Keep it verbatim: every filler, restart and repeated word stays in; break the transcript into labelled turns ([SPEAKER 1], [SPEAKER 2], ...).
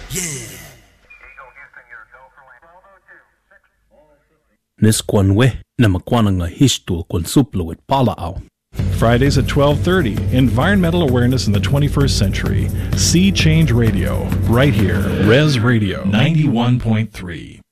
[SPEAKER 1] Niskwanwe na makwananga hishtu kwan suplo with pala au.
[SPEAKER 2] Fridays at twelve thirty, Environmental Awareness in the twenty-first Century. Sea Change Radio, right here, Res Radio ninety-one point three.